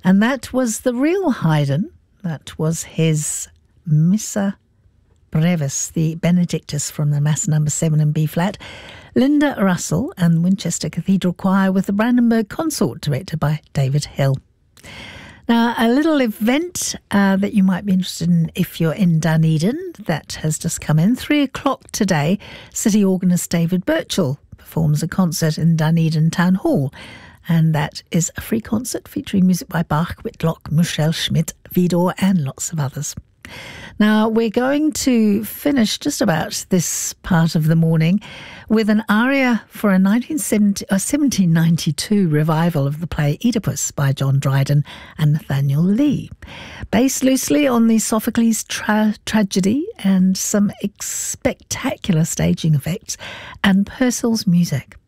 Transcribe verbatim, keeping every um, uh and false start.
And that was the real Haydn. That was his Missa Brevis, the Benedictus from the Mass number seven in B flat. Linda Russell and Winchester Cathedral Choir with the Brandenburg Consort, directed by David Hill. Now, a little event uh, that you might be interested in if you're in Dunedin, that has just come in. Three o'clock today, City organist David Birchall performs a concert in Dunedin Town Hall. And that is a free concert featuring music by Bach, Whitlock, Michel Schmidt, Vidor and lots of others. Now, we're going to finish just about this part of the morning with an aria for a nineteen seventy, uh, seventeen ninety-two revival of the play Oedipus by John Dryden and Nathaniel Lee. Based loosely on the Sophocles tra- tragedy and some spectacular staging effects and Purcell's music.